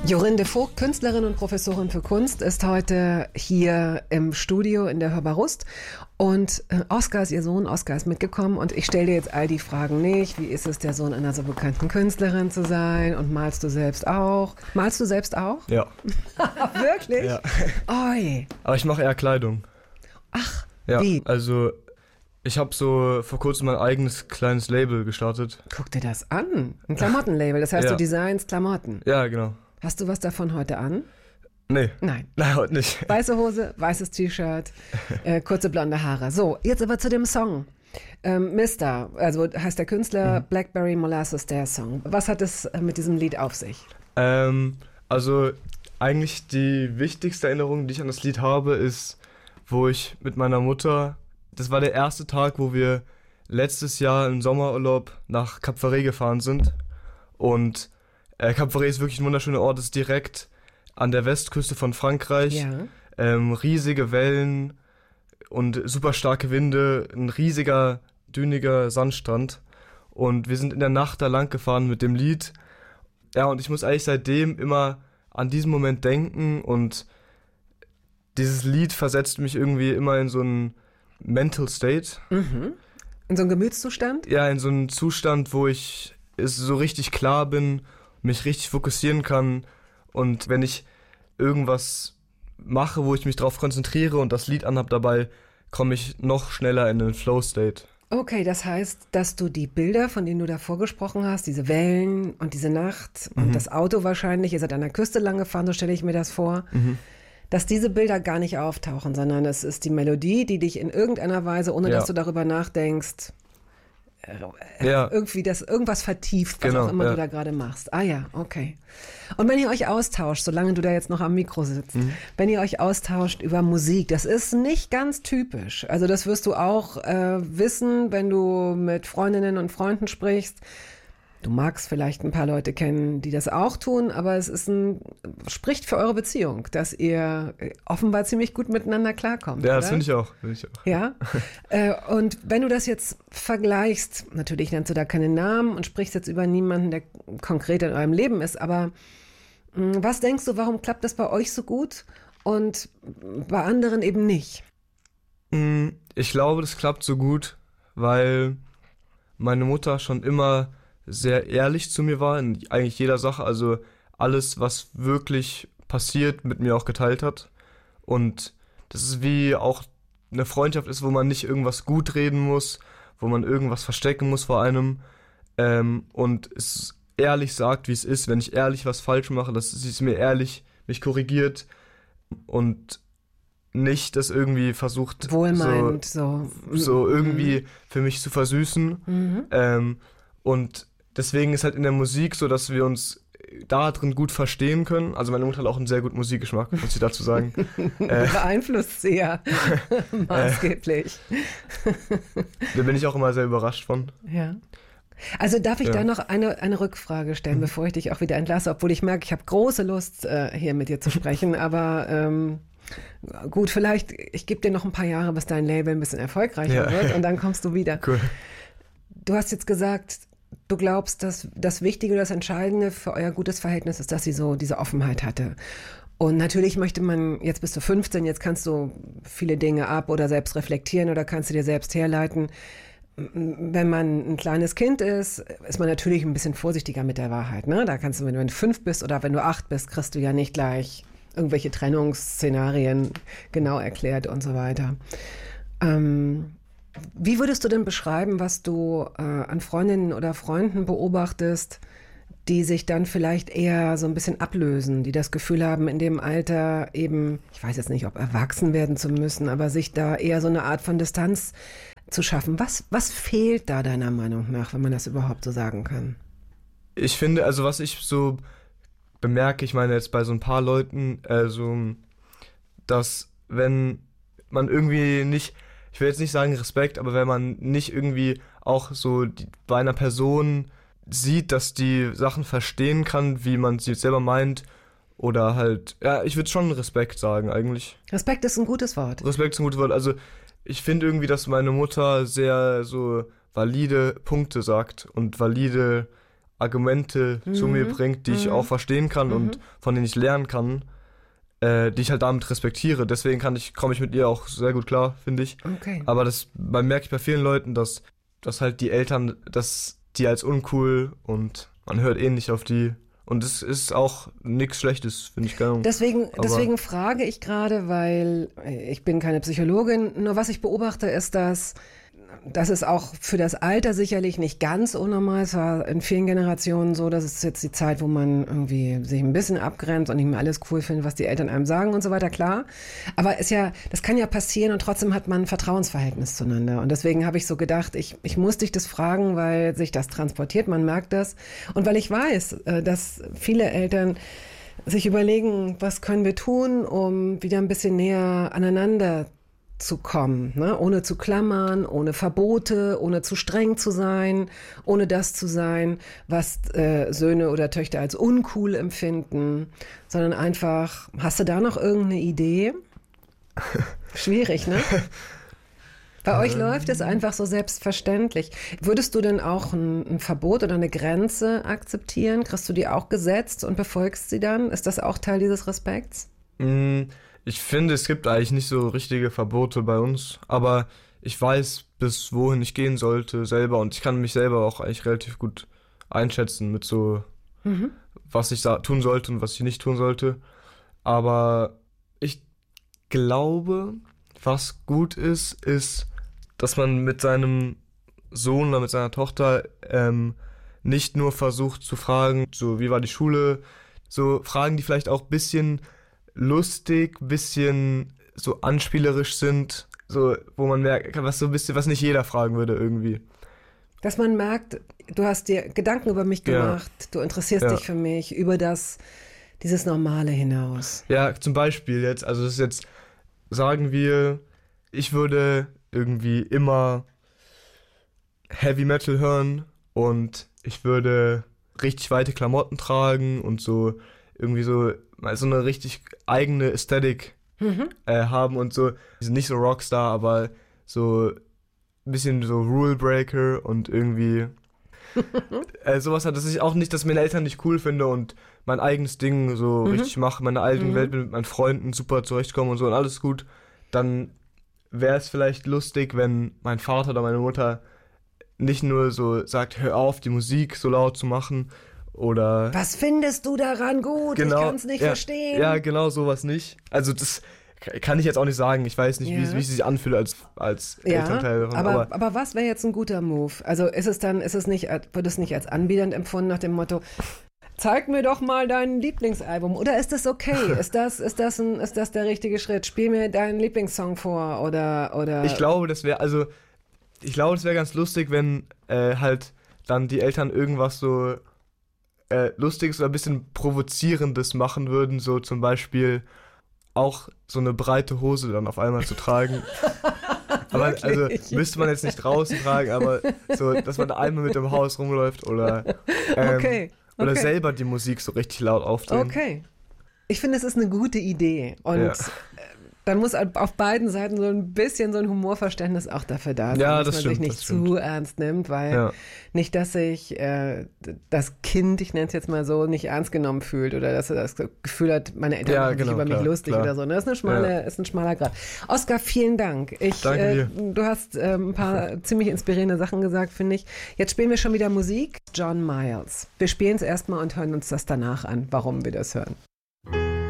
Jorinde Vogt, Künstlerin und Professorin für Kunst, ist heute hier im Studio in der Hörbar Rust. Und Oskar ist ihr Sohn, Oskar ist mitgekommen und ich stelle dir jetzt all die Fragen nicht. Wie ist es, der Sohn einer so bekannten Künstlerin zu sein? Und malst du selbst auch? Malst du selbst auch? Ja. Wirklich? Ja. Oi. Aber ich mache eher Kleidung. Ach, Ja, wie? also ich habe so vor kurzem mein eigenes kleines Label gestartet. Guck dir das an. Ein Klamottenlabel, das heißt, Ja. du designst Klamotten. Ja, genau. Hast du was davon heute an? Nee. Nein. Nein, heute nicht. Weiße Hose, weißes T-Shirt, kurze blonde Haare. So, jetzt aber zu dem Song. Mister, also heißt der Künstler, Blackberry Molasses, der Song. Was hat es mit diesem Lied auf sich? Also eigentlich die wichtigste Erinnerung, die ich an das Lied habe, ist, wo ich mit meiner Mutter, das war der erste Tag, wo wir letztes Jahr im Sommerurlaub nach Cap Ferret gefahren sind. Und Cap Ferret ist wirklich ein wunderschöner Ort, ist direkt an der Westküste von Frankreich. Ja. Riesige Wellen und super starke Winde, ein riesiger, düniger Sandstrand. Und wir sind in der Nacht da lang gefahren mit dem Lied. Ja, und ich muss eigentlich seitdem immer an diesen Moment denken und dieses Lied versetzt mich irgendwie immer in so einen Mental State. Mhm. In so einem Gemütszustand? Ja, in so einen Zustand, wo ich so richtig klar bin, mich richtig fokussieren kann und wenn ich irgendwas mache, wo ich mich drauf konzentriere und das Lied anhab dabei, komme ich noch schneller in den Flow-State. Okay, das heißt, dass du die Bilder, von denen du davor gesprochen hast, diese Wellen und diese Nacht und das Auto wahrscheinlich, ihr seid an der Küste lang gefahren, so stelle ich mir das vor, dass diese Bilder gar nicht auftauchen, sondern es ist die Melodie, die dich in irgendeiner Weise, ohne dass du darüber nachdenkst, irgendwie das irgendwas vertieft, was auch immer du da gerade machst. Ah ja, okay. Und wenn ihr euch austauscht, solange du da jetzt noch am Mikro sitzt, wenn ihr euch austauscht über Musik, das ist nicht ganz typisch. Also das wirst du auch wissen, wenn du mit Freundinnen und Freunden sprichst. Du magst vielleicht ein paar Leute kennen, die das auch tun, aber es ist spricht für eure Beziehung, dass ihr offenbar ziemlich gut miteinander klarkommt. Ja, oder? das finde ich auch. Ja. Und wenn du das jetzt vergleichst, natürlich nennst du da keine Namen und sprichst jetzt über niemanden, der konkret in eurem Leben ist, aber was denkst du, warum klappt das bei euch so gut und bei anderen eben nicht? Ich glaube, das klappt so gut, weil meine Mutter schon immer sehr ehrlich zu mir war, in eigentlich jeder Sache, also alles, was wirklich passiert, mit mir auch geteilt hat. Und das ist wie auch eine Freundschaft ist, wo man nicht irgendwas gut reden muss, wo man irgendwas verstecken muss vor einem und es ehrlich sagt, wie es ist, wenn ich ehrlich was falsch mache, dass sie es mir ehrlich mich korrigiert und nicht das irgendwie versucht, wohlmeinend so irgendwie für mich zu versüßen. Und deswegen ist halt in der Musik so, dass wir uns da drin gut verstehen können. Also meine Mutter hat auch einen sehr guten Musikgeschmack, muss ich dazu sagen. Beeinflusst sie ja maßgeblich. Da bin ich auch immer sehr überrascht von. Ja. Also darf ich da noch eine Rückfrage stellen, bevor ich dich auch wieder entlasse, obwohl ich merke, ich habe große Lust, hier mit dir zu sprechen, aber gut, vielleicht, ich gebe dir noch ein paar Jahre, bis dein Label ein bisschen erfolgreicher wird und dann kommst du wieder. Cool. Du hast jetzt gesagt, du glaubst, dass das Wichtige, das Entscheidende für euer gutes Verhältnis ist, dass sie so diese Offenheit hatte. Und natürlich möchte man, jetzt bist du 15, jetzt kannst du viele Dinge ab oder selbst reflektieren oder kannst du dir selbst herleiten. Wenn man ein kleines Kind ist man natürlich ein bisschen vorsichtiger mit der Wahrheit. Ne? Da kannst du, wenn du 5 bist oder wenn du 8 bist, kriegst du ja nicht gleich irgendwelche Trennungsszenarien genau erklärt und so weiter. Wie würdest du denn beschreiben, was du an Freundinnen oder Freunden beobachtest, die sich dann vielleicht eher so ein bisschen ablösen, die das Gefühl haben, in dem Alter eben, ich weiß jetzt nicht, ob erwachsen werden zu müssen, aber sich da eher so eine Art von Distanz zu schaffen. Was fehlt da deiner Meinung nach, wenn man das überhaupt so sagen kann? Ich finde, also was ich so bemerke, ich meine jetzt bei so ein paar Leuten, dass wenn man irgendwie nicht, ich will jetzt nicht sagen Respekt, aber wenn man nicht irgendwie auch so bei einer Person sieht, dass die Sachen verstehen kann, wie man sie selber meint, oder halt, ja, ich würde schon Respekt sagen eigentlich. Respekt ist ein gutes Wort. Respekt ist ein gutes Wort, also ich finde irgendwie, dass meine Mutter sehr so valide Punkte sagt und valide Argumente zu mir bringt, die ich auch verstehen kann und von denen ich lernen kann, die ich halt damit respektiere. Deswegen komme ich mit ihr auch sehr gut klar, finde ich. Okay. Aber merke ich bei vielen Leuten, dass halt die Eltern, dass die als uncool und man hört eh nicht auf die. Und es ist auch nichts Schlechtes, finde ich gar nicht. Deswegen frage ich gerade, weil ich bin keine Psychologin, nur was ich beobachte ist, dass das ist auch für das Alter sicherlich nicht ganz unnormal. Es war in vielen Generationen so, dass es jetzt die Zeit, wo man irgendwie sich ein bisschen abgrenzt und nicht mehr alles cool findet, was die Eltern einem sagen und so weiter, klar. Aber das kann ja passieren und trotzdem hat man ein Vertrauensverhältnis zueinander. Und deswegen habe ich so gedacht, ich muss dich das fragen, weil sich das transportiert, man merkt das. Und weil ich weiß, dass viele Eltern sich überlegen, was können wir tun, um wieder ein bisschen näher aneinander zu kommen, ne? Ohne zu klammern, ohne Verbote, ohne zu streng zu sein, ohne das zu sein, was Söhne oder Töchter als uncool empfinden, sondern einfach, hast du da noch irgendeine Idee? Schwierig, ne? Bei euch läuft es einfach so selbstverständlich. Würdest du denn auch ein Verbot oder eine Grenze akzeptieren? Kriegst du die auch gesetzt und befolgst sie dann? Ist das auch Teil dieses Respekts? Ich finde, es gibt eigentlich nicht so richtige Verbote bei uns, aber ich weiß, bis wohin ich gehen sollte selber und ich kann mich selber auch eigentlich relativ gut einschätzen mit so, was ich tun sollte und was ich nicht tun sollte. Aber ich glaube, was gut ist, dass man mit seinem Sohn oder mit seiner Tochter nicht nur versucht zu fragen, so wie war die Schule, so Fragen, die vielleicht auch ein bisschen lustig, bisschen so anspielerisch sind, so wo man merkt, was so ein bisschen, was nicht jeder fragen würde irgendwie. Dass man merkt, du hast dir Gedanken über mich gemacht, du interessierst dich für mich, über dieses Normale hinaus. Ja, zum Beispiel jetzt, also das ist jetzt, sagen wir, ich würde irgendwie immer Heavy Metal hören und ich würde richtig weite Klamotten tragen und so irgendwie so eine richtig eigene Ästhetik haben und so. Die sind nicht so Rockstar, aber so ein bisschen so Rule Breaker und irgendwie sowas hat, dass ich auch nicht, dass meine Eltern nicht cool finde und mein eigenes Ding so richtig mache, meine eigene Welt mit meinen Freunden super zurechtkomme und so und alles gut, dann wäre es vielleicht lustig, wenn mein Vater oder meine Mutter nicht nur so sagt, hör auf, die Musik so laut zu machen, oder was findest du daran gut? Genau, ich kann es nicht verstehen. Ja, genau, sowas nicht. Also das kann ich jetzt auch nicht sagen. Ich weiß nicht, wie es sich anfühlt als Elternteil davon. Aber was wäre jetzt ein guter Move? Also wird es nicht als anbiedernd empfunden nach dem Motto, zeig mir doch mal dein Lieblingsalbum. Oder ist das okay? Ist das der richtige Schritt? Spiel mir deinen Lieblingssong vor oder. Ich glaube, das wäre ganz lustig, wenn halt dann die Eltern irgendwas so Lustiges oder ein bisschen Provozierendes machen würden, so zum Beispiel auch so eine breite Hose dann auf einmal zu tragen. Aber also müsste man jetzt nicht draußen tragen, aber so, dass man da einmal mit dem Haus rumläuft oder oder selber die Musik so richtig laut aufdrehen. Okay. Ich finde, es ist eine gute Idee und dann muss auf beiden Seiten so ein bisschen so ein Humorverständnis auch dafür da sein, dass man sich nicht zu ernst nimmt, weil nicht, dass sich das Kind, ich nenne es jetzt mal so, nicht ernst genommen fühlt oder dass er das Gefühl hat, meine Eltern machen sich über mich lustig oder so. Das ist ein schmaler Grad. Oskar, vielen Dank. Danke dir. Du hast ein paar ziemlich inspirierende Sachen gesagt, finde ich. Jetzt spielen wir schon wieder Musik. John Miles. Wir spielen es erstmal und hören uns das danach an, warum wir das hören.